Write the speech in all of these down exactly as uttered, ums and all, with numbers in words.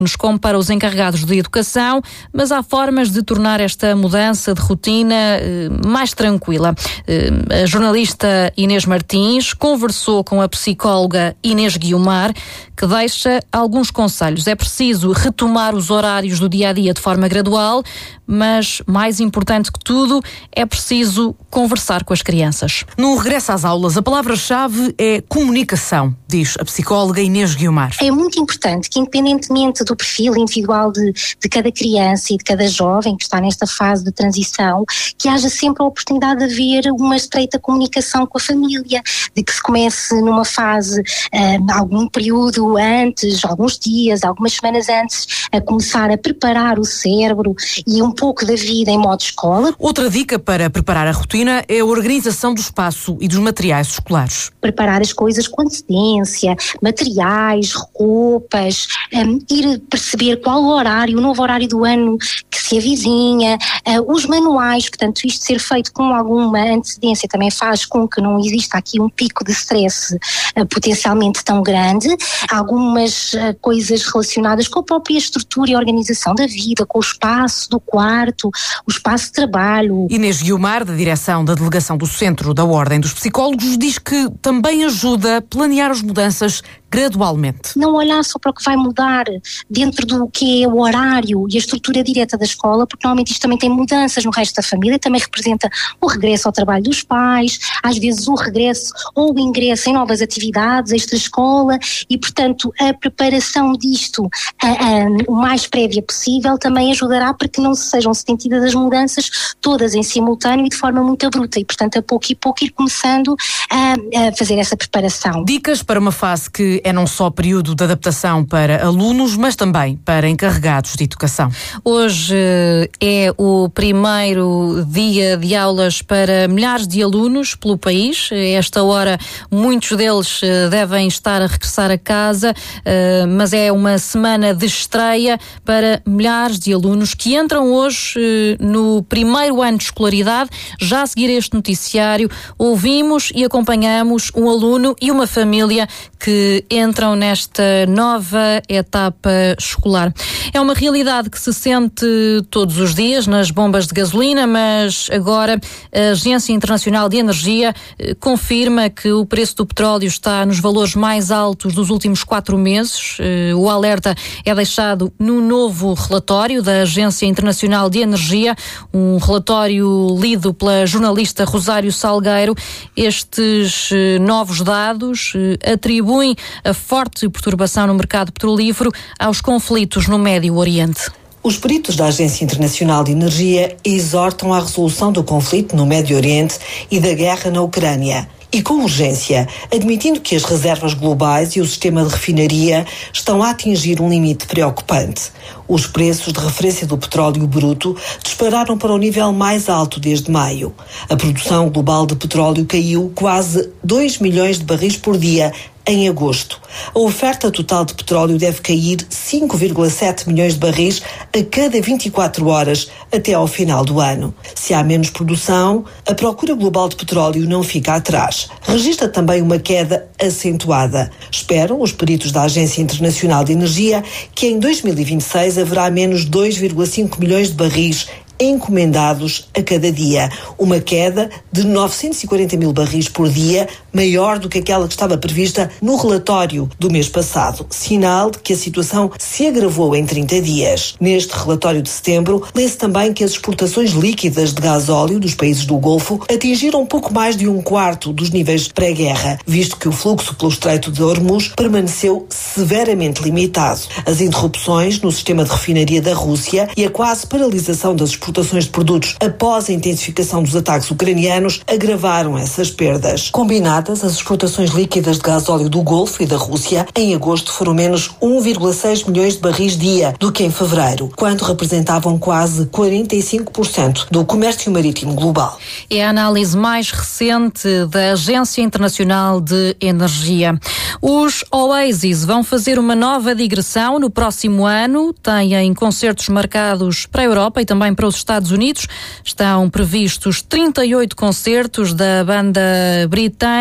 como para os encarregados de educação, mas há formas de tornar esta mudança de rotina eh, mais tranquila. Eh, a jornalista Inês Martins conversou com a psicóloga Inês Guiomar, que deixa alguns conselhos. É preciso retomar os horários do dia-a-dia de forma gradual, mas, mais importante que tudo, é preciso conversar com as crianças. No regresso às aulas, a palavra-chave é comunicação, diz a psicóloga Inês Guiomar. É muito importante que, independentemente do perfil individual de, de cada criança e de cada jovem que está nesta fase de transição, que haja sempre a oportunidade de haver uma estreita comunicação com a família, de que se comece numa fase, um, algum período antes, alguns dias, algumas semanas antes, a começar a preparar o cérebro e um pouco da vida em modo escola. Outra dica para preparar a rotina é a organização do espaço e dos materiais escolares. Preparar as coisas com antecedência, materiais, roupas, um, ir perceber qual o horário, o novo horário do ano que se avizinha, uh, os manuais, portanto isto ser feito com alguma antecedência também faz com que não exista aqui um pico de stress uh, potencialmente tão grande. Algumas uh, coisas relacionadas com a própria estrutura e organização da vida, com o espaço do quarto, o espaço de trabalho. Inês Guiomar, da direção da delegação do Centro da Ordem dos Psicólogos, diz que também ajuda a planear as mudanças gradualmente. Não olhar só para o que vai mudar dentro do que é o horário e a estrutura direta da escola, porque normalmente isto também tem mudanças no resto da família, também representa o regresso ao trabalho dos pais, às vezes o regresso ou o ingresso em novas atividades, extra-escola, e portanto a preparação disto a, a, o mais prévia possível também ajudará para que não sejam sentidas as mudanças todas em simultâneo e de forma muito abrupta, e portanto a pouco e pouco ir começando a, a fazer essa preparação. Dicas para uma fase que é não só período de adaptação para alunos, mas também para encarregados de educação. Hoje é o primeiro dia de aulas para milhares de alunos pelo país. A esta hora, muitos deles devem estar a regressar a casa, mas é uma semana de estreia para milhares de alunos que entram hoje no primeiro ano de escolaridade. Já a seguir este noticiário, ouvimos e acompanhamos um aluno e uma família que entram nesta nova etapa escolar. É uma realidade que se sente todos os dias nas bombas de gasolina, mas agora a Agência Internacional de Energia eh, confirma que o preço do petróleo está nos valores mais altos dos últimos quatro meses. Eh, o alerta é deixado no novo relatório da Agência Internacional de Energia, um relatório lido pela jornalista Rosário Salgueiro. Estes eh, novos dados eh, atribuem a forte perturbação no mercado petrolífero aos conflitos no Médio Oriente. Os peritos da Agência Internacional de Energia exortam à resolução do conflito no Médio Oriente e da guerra na Ucrânia. E com urgência, admitindo que as reservas globais e o sistema de refinaria estão a atingir um limite preocupante. Os preços de referência do petróleo bruto dispararam para o nível mais alto desde maio. A produção global de petróleo caiu quase dois milhões de barris por dia em agosto. A oferta total de petróleo deve cair cinco vírgula sete milhões de barris a cada vinte e quatro horas até ao final do ano. Se há menos produção, a procura global de petróleo não fica atrás. Registra também uma queda acentuada. Esperam os peritos da Agência Internacional de Energia que em dois mil e vinte e seis haverá menos dois vírgula cinco milhões de barris encomendados a cada dia, uma queda de novecentos e quarenta mil barris por dia, maior do que aquela que estava prevista no relatório do mês passado, sinal de que a situação se agravou em trinta dias. Neste relatório de setembro, lê-se também que as exportações líquidas de gasóleo dos países do Golfo atingiram pouco mais de um quarto dos níveis pré-guerra, visto que o fluxo pelo Estreito de Hormuz permaneceu severamente limitado. As interrupções no sistema de refinaria da Rússia e a quase paralisação das exportações exportações de produtos após a intensificação dos ataques ucranianos agravaram essas perdas. Combinadas, as exportações líquidas de gasóleo do Golfo e da Rússia em agosto foram menos um vírgula seis milhões de barris dia do que em fevereiro, quando representavam quase quarenta e cinco por cento do comércio marítimo global. É a análise mais recente da Agência Internacional de Energia. Os Oasis vão fazer uma nova digressão no próximo ano, têm concertos marcados para a Europa e também para os Estados Unidos. Estão previstos trinta e oito concertos da banda britânica.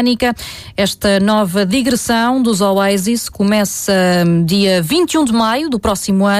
britânica. Esta nova digressão dos Oasis começa dia vinte e um de maio do próximo ano.